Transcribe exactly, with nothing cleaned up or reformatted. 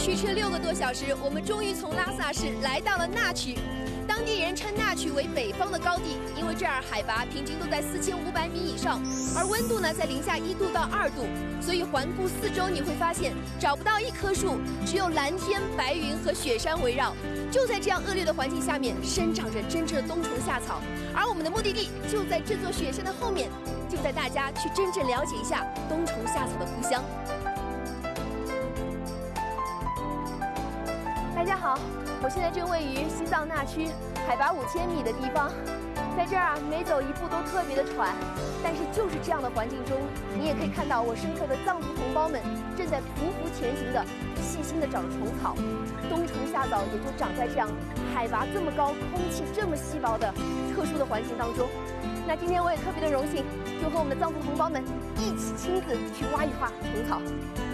驱车六个多小时，我们终于从拉萨市来到了那曲。当地人称那曲为北方的高地，因为这儿海拔平均都在四千五百米以上，而温度呢在零下一度到二度，所以环顾四周你会发现找不到一棵树，只有蓝天、白云和雪山围绕。就在这样恶劣的环境下面，生长着真正的冬虫夏草，而我们的目的地就在这座雪山的后面，就带大家去真正了解一下冬虫夏草的故乡。大家好，我现在正位于西藏那曲海拔五千米的地方，在这儿啊，每走一步都特别的喘，但是就是这样的环境中，你也可以看到我身后的藏族同胞们正在匍匐前行的细心的找虫草。冬虫夏草也就长在这样海拔这么高、空气这么稀薄的特殊的环境当中。那今天我也特别的荣幸，就和我们的藏族同胞们一起亲自去挖一挖虫草。